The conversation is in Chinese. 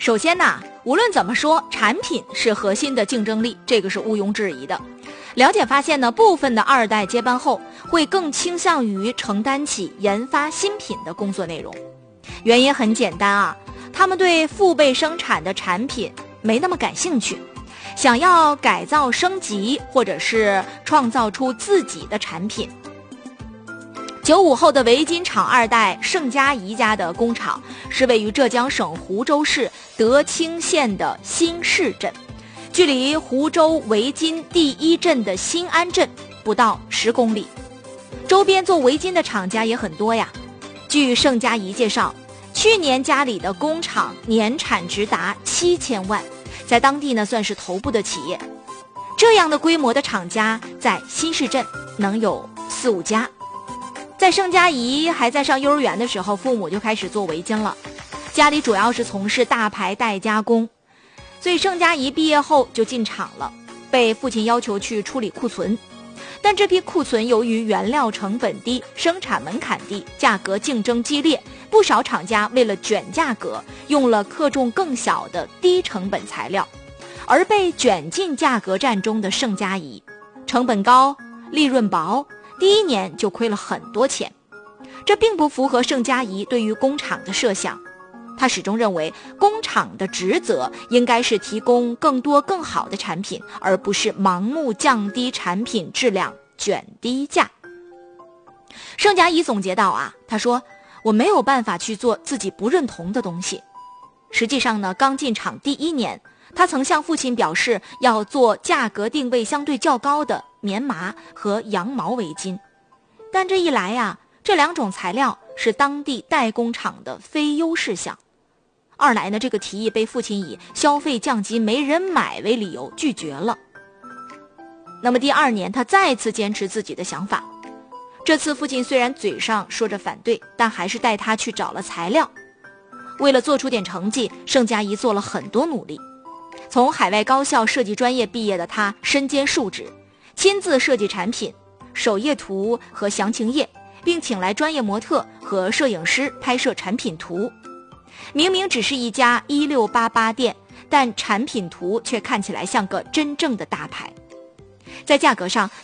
首先呢，无论怎么说，产品是核心的竞争力，这个是毋庸置疑的。了解发现呢，部分的二代接班后会更倾向于承担起研发新品的工作内容。原因很简单啊，他们对父辈生产的产品没那么感兴趣，想要改造升级或者是创造出自己的产品。95后的围巾厂二代盛家怡家的工厂是位于浙江省湖州市德清县的新市镇，距离湖州围巾第一镇的新安镇不到10公里，周边做围巾的厂家也很多呀。据盛家怡介绍，去年家里的工厂年产值达7000万，在当地呢算是头部的企业。这样的规模的厂家在新市镇能有4、5家。在盛家怡还在上幼儿园的时候，父母就开始做围巾了，家里主要是从事大牌代加工，所以盛家怡毕业后就进厂了，被父亲要求去处理库存。但这批库存由于原料成本低，生产门槛低，价格竞争激烈，不少厂家为了卷价格，用了克重更小的低成本材料，而被卷进价格战中的盛家怡，成本高，利润薄，第一年就亏了很多钱。这并不符合盛家怡对于工厂的设想，他始终认为工厂的职责应该是提供更多更好的产品，而不是盲目降低产品质量，卷低价。盛家怡总结到啊，他说我没有办法去做自己不认同的东西。实际上呢，刚进厂第一年，他曾向父亲表示要做价格定位相对较高的棉麻和羊毛围巾，但这一来呀，这2种材料是当地代工厂的非优势项。二来呢，这个提议被父亲以消费降级没人买为理由拒绝了。那么第2年，他再次坚持自己的想法。这次父亲虽然嘴上说着反对，但还是带他去找了材料。为了做出点成绩，盛家怡做了很多努力。从海外高校设计专业毕业的他身兼数职，亲自设计产品、首页图和详情页，并请来专业模特和摄影师拍摄产品图。明明只是一家1688店，但产品图却看起来像个真正的大牌。在价格上，